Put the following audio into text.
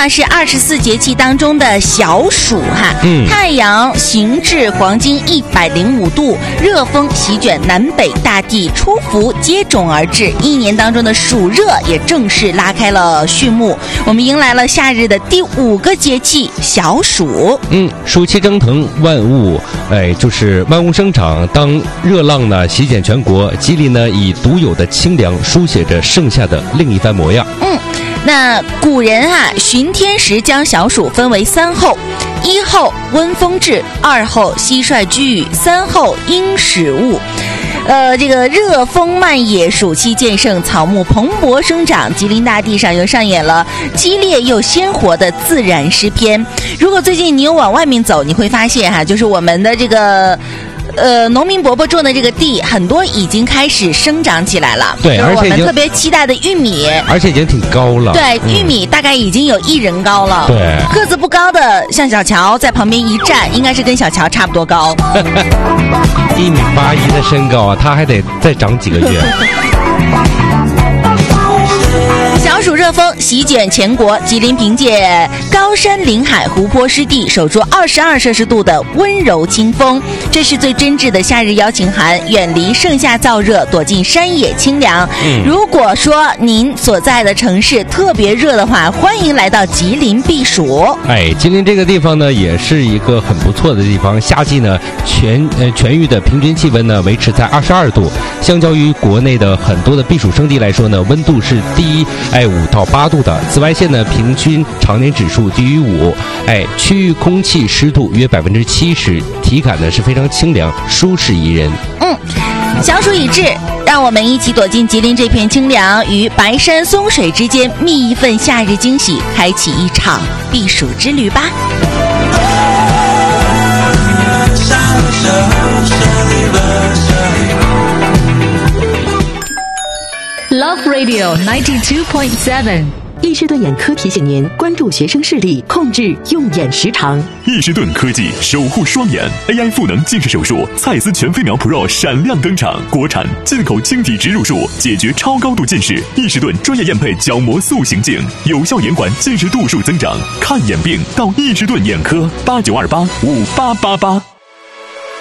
呢是24节气当中的小暑哈。太阳行至黄金105度，热风席卷南北大地，初伏接踵而至，一年当中的暑热也正式拉开了序幕。我们迎来了夏日的第5个节气小暑。 暑气蒸腾，万物就是万物生长。当热浪呢席卷全国，吉林呢以独有的清凉书写着盛夏的另一番模样。 那古人巡天时将小暑分为3候：1候温风至，2候蟋蟀居雨，3候鹰始雾。这个热风漫野，暑气渐盛，草木蓬勃生长，吉林大地上又上演了激烈又鲜活的自然诗篇。如果最近你有往外面走，你会发现就是我们的这个农民伯伯种的这个地很多已经开始生长起来了。 对，而且我们特别期待的玉米， 而且已经挺高了。 对，玉米大概已经有1人高了。 对， 个子不高的像小乔在旁边一站，应该是跟小乔差不多高。 1.81米的身高啊，他还得再长几个月。 小暑热风席卷全国，吉林凭借高山临海、湖泊湿地，守住22摄氏度的温柔清风。这是最真挚的夏日邀请函，远离盛夏燥热，躲进山野清凉。如果说您所在的城市特别热的话，欢迎来到吉林避暑。 吉林这个地方呢，也是一个很不错的地方。夏季呢，全域的平均气温呢维持在22度，相较于国内的很多的避暑胜地来说呢，温度是低5到8度的。紫外线呢，平均常年指数低于5。区域空气湿度约70%，体感呢是非常清凉、舒适宜人。 小暑已至，让我们一起躲进吉林这片清凉，与白山松水之间觅一份夏日惊喜，开启一场避暑之旅吧。 Love Radio 92.7。 易士顿眼科提醒您关注学生视力，控制用眼时长。 易士顿科技守护双眼 AI 赋能近视手术，蔡司全飞秒 Pro 闪亮登场，国产进口晶体植入术，解决超高度近视。易士顿专业验配角膜塑形镜，有效延缓近视度数增长。看眼病到易士顿眼科，89285888。